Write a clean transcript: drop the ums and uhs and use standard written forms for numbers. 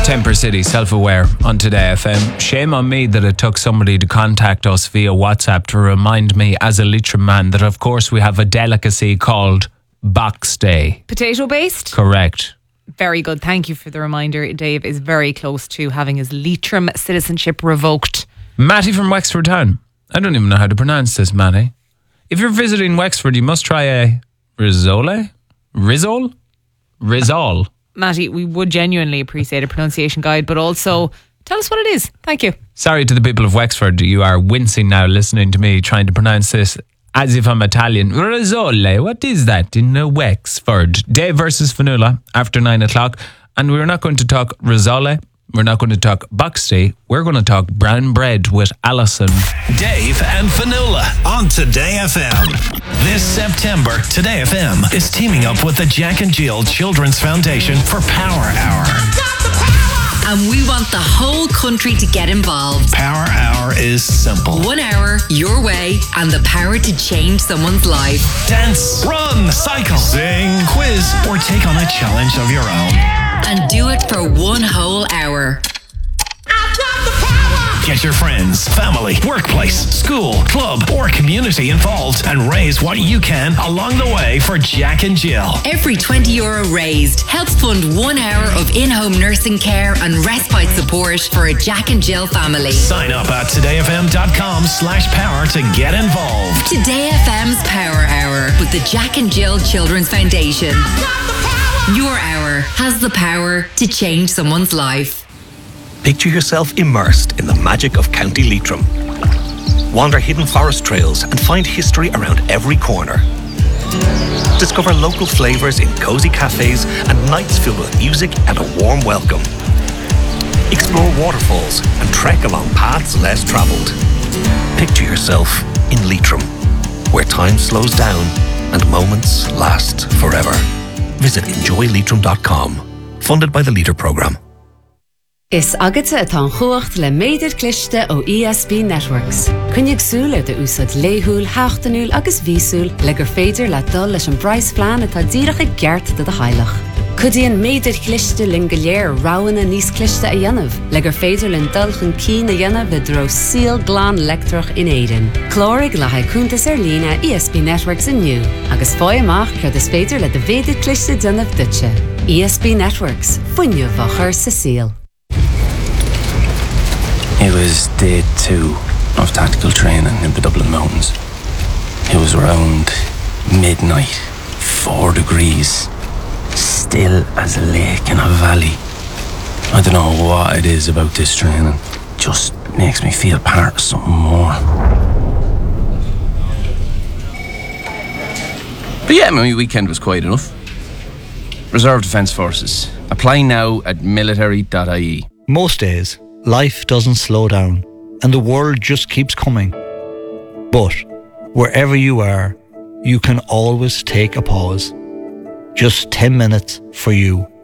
Temper City, Self-Aware on Today FM. Shame on me that it took somebody to contact us via WhatsApp to remind me as a Leitrim man that of course we have a delicacy called Box Day. Potato based? Correct. Very good. Thank you for the reminder. Dave is very close to having his Leitrim citizenship revoked. Matty from Wexford Town. I don't even know how to pronounce this, Matty. If you're visiting Wexford, you must try a risole? Rizol. Matty, we would genuinely appreciate a pronunciation guide, but also tell us what it is. Thank you. Sorry to the people of Wexford. You are wincing now listening to me trying to pronounce this as if I'm Italian. Risole, what is that in Wexford? Dave versus Fanula after 9 o'clock. And we're not going to talk risole. We're not going to talk Box Day. We're going to talk brown bread with Alison. Dave and Fanula on Today FM. This September, Today FM is teaming up with the Jack and Jill Children's Foundation for Power Hour. And we want the whole country to get involved. Power Hour is simple. 1 hour, your way, and the power to change someone's life. Dance, run, cycle, sing, quiz, or take on a challenge of your own. And do it for 1 whole hour. I've got the power! Get your friends, family, workplace, school, club, or community involved and raise what you can along the way for Jack and Jill. Every €20 raised helps fund 1 hour of in-home nursing care and respite support for a Jack and Jill family. Sign up at todayfm.com/power to get involved. Today FM's Power Hour with the Jack and Jill Children's Foundation. Your hour has the power to change someone's life. Picture yourself immersed in the magic of County Leitrim. Wander hidden forest trails and find history around every corner. Discover local flavours in cosy cafes and nights filled with music and a warm welcome. Explore waterfalls and trek along paths less travelled. Picture yourself in Leitrim, where time slows down and moments last forever. Visit enjoyleitrim.com. Funded by the Leader Programme. Is agate atá chuacht le méidir cliste ó ESB Networks. Cynnig súle de úsad léhúl, háchtanúl agus vísúl le gur féidir le dul leis an brais flean atá díreach ag geart de heilach. Cudíon méidir cliste lingeléir ráwanna níos cliste a dhéanamh, le gur féidir lin dulchan cí na dhéanamh vidro síl glán lectrach in éidir. Clórig le haicúntas lína ESB Networks inniu, agus fói amach cud is féidir le de véidir cliste dynamh dutse. ESB Networks, fuinne vachar sa síl. It was day 2 of tactical training in the Dublin Mountains. It was around midnight, 4 degrees, still as a lake in a valley. I don't know what it is about this training, just makes me feel part of something more. But yeah, my weekend was quiet enough. Reserve Defence Forces. Apply now at military.ie. Most days, life doesn't slow down and the world just keeps coming. But wherever you are, you can always take a pause. Just 10 minutes for you